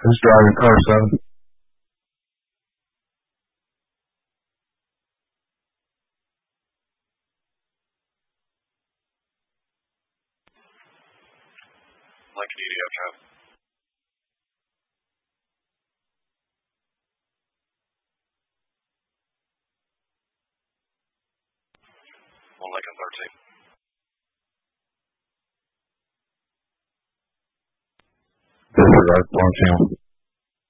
Who's driving car 7? Lincoln EDF traffic. On Lincoln 13. Disregard, 1 channel.